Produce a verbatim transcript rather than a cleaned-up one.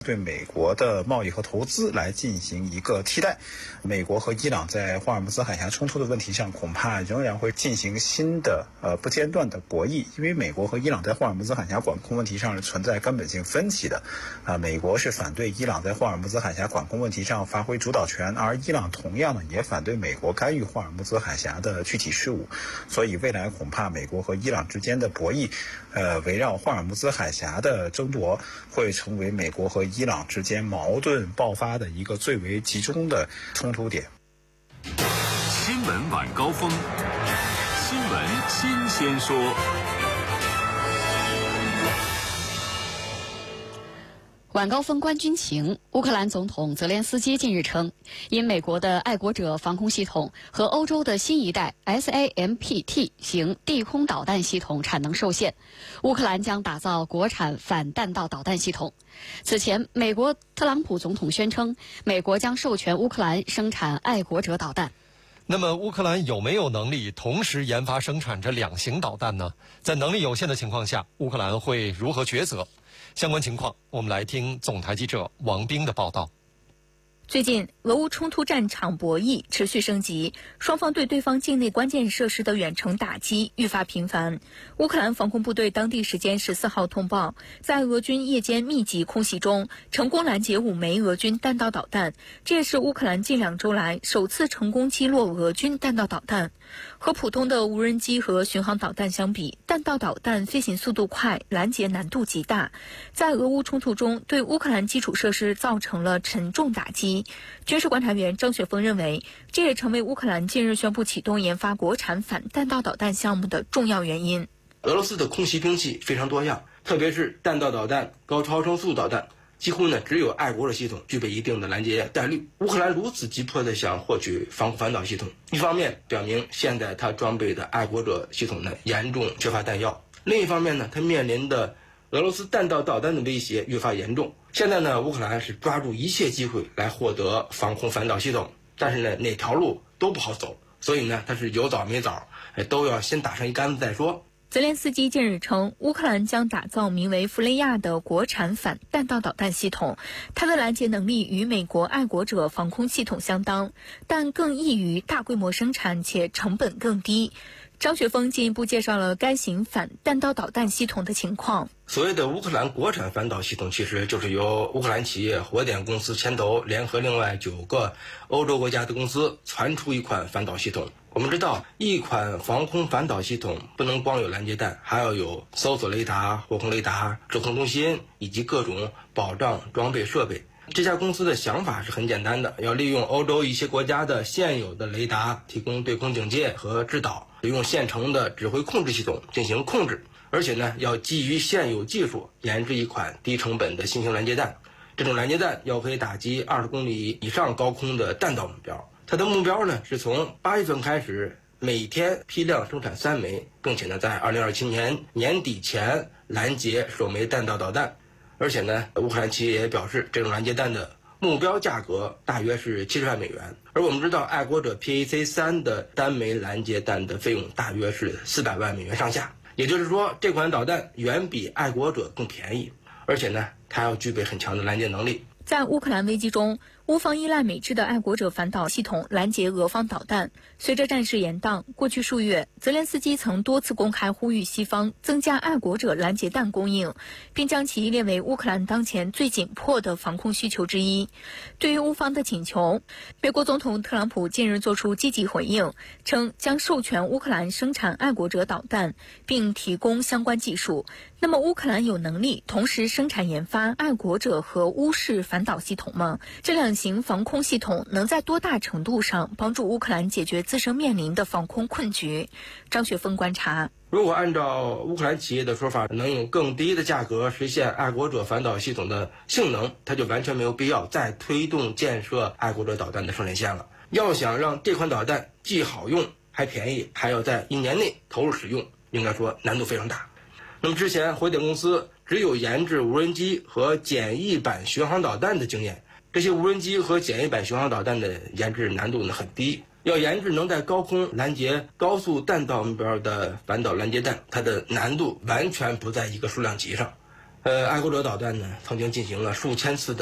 对美国的贸易和投资来进行一个替代。美国和伊朗在霍尔木兹海峡冲突的问题上，恐怕仍然会进行新的呃不间断的博弈，因为美国和伊朗在霍尔木兹海峡管控问题上是存在根本性分歧的。啊、呃，美国是反对伊朗在霍尔木兹海峡管控问题上发挥主导权，而伊朗同样呢也反对美国干预霍尔木兹海峡的具体事务。所以未来恐怕美国和伊朗之间的博弈，呃，围绕霍尔木兹海峡的争夺，会成为美国和伊朗之间矛盾爆发的一个最为集中的冲突点。 新闻晚高峰，新闻新鲜说。 晚高峰观军情，乌克兰总统泽连斯基近日称，因美国的爱国者防空系统和欧洲的新一代 S A M P T 型地空导弹系统产能受限，乌克兰将打造国产反弹道导弹系统。此前，美国特朗普总统宣称，美国将授权乌克兰生产爱国者导弹。 那么乌克兰有没有能力同时研发生产这两型导弹呢？在能力有限的情况下，乌克兰会如何抉择？相关情况，我们来听总台记者王冰的报道。 最近，俄乌冲突战场博弈持续升级，双方对对方境内关键设施的远程打击愈发频繁。乌克兰防空部队当地时间十四号通报，在俄军夜间密集空袭中，成功拦截五枚俄军弹道导弹，这也是乌克兰近两周来首次成功击落俄军弹道导弹。和普通的无人机和巡航导弹相比，弹道导弹飞行速度快，拦截难度极大，在俄乌冲突中对乌克兰基础设施造成了沉重打击。军事观察员张雪峰认为，这也成为乌克兰近日宣布启动研发国产反弹道导弹项目的重要原因。 俄罗斯的空袭兵器非常多样，特别是弹道导弹、高超声速导弹，几乎呢只有爱国者系统具备一定的拦截概率。乌克兰如此急迫地想获取防空反导系统，一方面表明现在它装备的爱国者系统呢严重缺乏弹药，另一方面呢，它面临的俄罗斯弹道导弹的威胁越发严重。现在呢，乌克兰是抓住一切机会来获得防空反导系统，但是呢，哪条路都不好走，所以呢，它是有枣没枣，都要先打上一竿子再说。 泽连斯基近日称，乌克兰将打造名为弗雷亚的国产反弹道导弹系统，它的拦截能力与美国爱国者防空系统相当，但更易于大规模生产且成本更低。张雪峰进一步介绍了该型反弹道导弹系统的情况。 所谓的乌克兰国产反导系统，其实就是由乌克兰企业火点公司牵头，联合另外九个欧洲国家的公司传出一款反导系统。我们知道，一款防空反导系统不能光有拦截弹，还要有搜索雷达、火控雷达、指控中心以及各种保障装备设备。这家公司的想法是很简单的，要利用欧洲一些国家的现有的雷达提供对空警戒和制导，用现成的指挥控制系统进行控制，而且呢，要基于现有技术研制一款低成本的新型拦截弹。这种拦截弹要可以打击二十公里以上高空的弹道目标。它的目标呢是从八月份开始，每天批量生产三枚，并且呢在二零二七年年底前拦截首枚弹道导弹。而且呢，乌克兰企业也表示，这种拦截弹的目标价格大约是七十万美元。而我们知道，爱国者 P A C 三 的单枚拦截弹的费用大约是四百万美元上下。也就是说，这款导弹远比爱国者更便宜，而且呢，它要具备很强的拦截能力。 在乌克兰危机中，乌方依赖美制的爱国者反导系统拦截俄方导弹。随着战事延宕，过去数月，泽连斯基曾多次公开呼吁西方增加爱国者拦截弹供应，并将其列为乌克兰当前最紧迫的防空需求之一。对于乌方的请求，美国总统特朗普近日作出积极回应，称将授权乌克兰生产爱国者导弹，并提供相关技术。那么，乌克兰有能力同时生产研发爱国者和乌式反导系统吗？这两型防空系统能在多大程度上帮助乌克兰解决自身面临的防空困局？张雪峰观察， 如果按照乌克兰企业的说法，能用更低的价格实现爱国者反导系统的性能，它就完全没有必要再推动建设爱国者导弹的生产线了。要想让这款导弹既好用还便宜，还要在一年内投入使用，应该说难度非常大。那么之前火点公司只有研制无人机和简易版巡航导弹的经验，这些无人机和简易版巡航导弹的研制难度呢很低，要研制能在高空拦截高速弹道目标的反导拦截弹，它的难度完全不在一个数量级上。 呃，爱国者导弹呢，曾经进行了数千次的